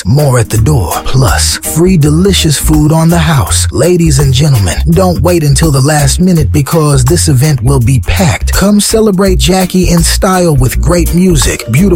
more at the door. Plus, free delicious food on the house. Ladies and gentlemen, don't wait until the last minute because this event will be packed. Come celebrate Jackie in style with great music, beautiful